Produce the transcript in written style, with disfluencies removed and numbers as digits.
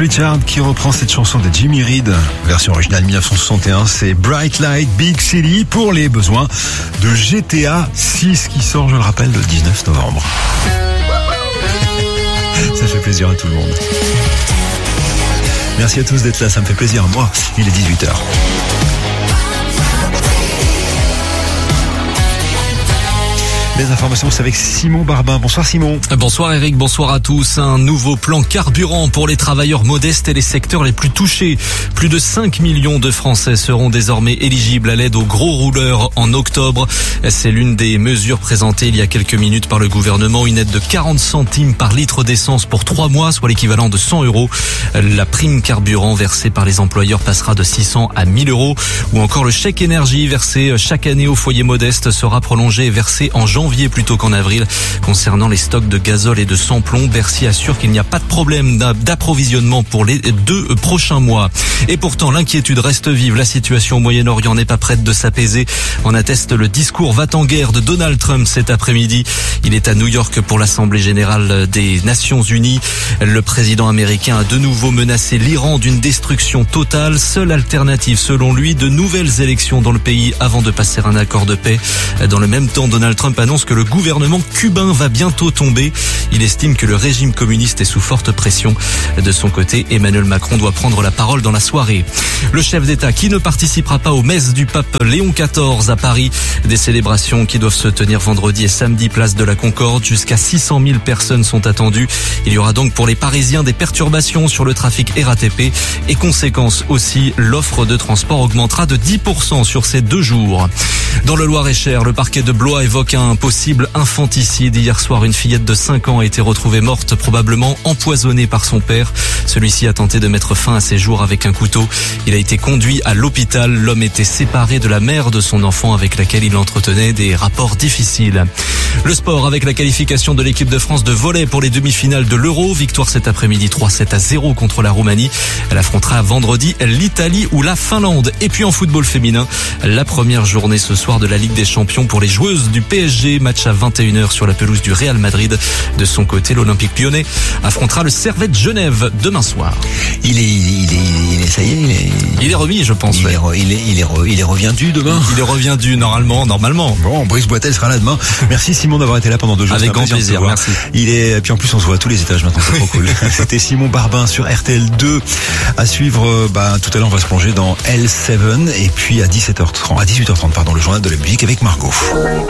Richards qui reprend cette chanson de Jimmy Reed, version originale 1961. C'est Bright Light Big City pour les besoins de GTA 6 qui sort, je le rappelle, le 19 novembre. Ça fait plaisir à tout le monde. Merci à tous d'être là, ça me fait plaisir. Moi, il est 18h. Les informations, c'est avec Simon Barbin. Bonsoir Simon. Bonsoir Eric, bonsoir à tous. Un nouveau plan carburant pour les travailleurs modestes et les secteurs les plus touchés. Plus de 5 millions de Français seront désormais éligibles à l'aide aux gros rouleurs en octobre. C'est l'une des mesures présentées il y a quelques minutes par le gouvernement. Une aide de 40 centimes par litre d'essence pour 3 mois, soit l'équivalent de 100 €. La prime carburant versée par les employeurs passera de 600 à 1000 €. Ou encore le chèque énergie versé chaque année aux foyers modestes sera prolongé et versé en janvier plutôt qu'en avril. Concernant les stocks de gazole et de sans-plomb, Bercy assure qu'il n'y a pas de problème d'approvisionnement pour les 2 prochains mois. Et pourtant, l'inquiétude reste vive. La situation au Moyen-Orient n'est pas prête de s'apaiser. En atteste le discours va-t-en-guerre de Donald Trump cet après-midi. Il est à New York pour l'Assemblée générale des Nations Unies. Le président américain a de nouveau menacé l'Iran d'une destruction totale. Seule alternative, selon lui, de nouvelles élections dans le pays avant de passer un accord de paix. Dans le même temps, Donald Trump annonce que le gouvernement cubain va bientôt tomber. Il estime que le régime communiste est sous forte pression. De son côté, Emmanuel Macron doit prendre la parole dans la soirée. Le chef d'État qui ne participera pas aux messes du pape Léon XIV à Paris. Des célébrations qui doivent se tenir vendredi et samedi place de la Concorde. Jusqu'à 600 000 personnes sont attendues. Il y aura donc pour les Parisiens des perturbations sur le trafic RATP. Et conséquence aussi, l'offre de transport augmentera de 10% sur ces 2 jours. Dans le Loir-et-Cher, le parquet de Blois évoque un possible infanticide. Hier soir, une fillette de 5 ans a été retrouvée morte, probablement empoisonnée par son père. Celui-ci a tenté de mettre fin à ses jours avec un couteau. Il a été conduit à l'hôpital. L'homme était séparé de la mère de son enfant avec laquelle il entretenait des rapports difficiles. Le sport avec la qualification de l'équipe de France de volley pour les demi-finales de l'Euro. Victoire cet après-midi 3-7-0 contre la Roumanie. Elle affrontera vendredi l'Italie ou la Finlande. Et puis en football féminin, la première journée ce soir de la Ligue des Champions pour les joueuses du PSG. Match à 21h sur la pelouse du Real Madrid. De son côté, l'Olympique Lyonnais affrontera le Servette Genève demain soir. Il est remis, je pense. Il est reviendu demain. Il est reviendu normalement. Bon, Brice Boitel sera là demain. Merci Simon d'avoir été là pendant 2 jours. Avec grand plaisir, merci. Puis en plus on se voit à tous les étages maintenant, c'est trop cool. C'était Simon Barbin sur RTL2. À suivre, tout à l'heure on va se plonger dans L7 et puis à 18h30, le journal de la musique avec Margot.